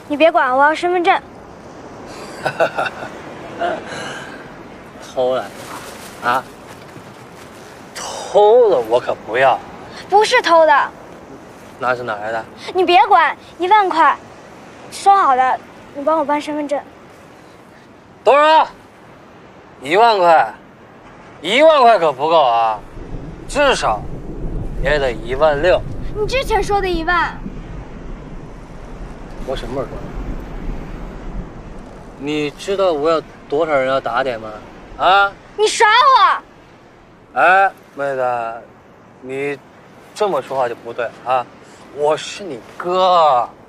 你别管，我要身份证。 偷来的啊？偷了我可不要。 不是偷的。 那是哪来的？ 你别管，1万块，说好的，你帮我办身份证。 多少？1万块，1万块可不够啊，至少也得1.6万。 你之前说的1万。 我什么时候说的？你知道我有多少人要打点吗？啊？ 你耍我！ 哎，妹子，你这么说话就不对啊！我是你哥。